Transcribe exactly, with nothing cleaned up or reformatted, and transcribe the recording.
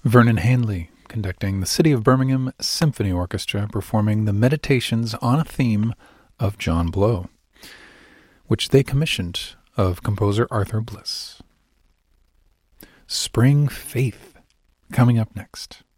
Vernon Handley conducting the City of Birmingham Symphony Orchestra performing the Meditations on a theme of John Blow, which they commissioned of composer Arthur Bliss. Spring Faith coming up next.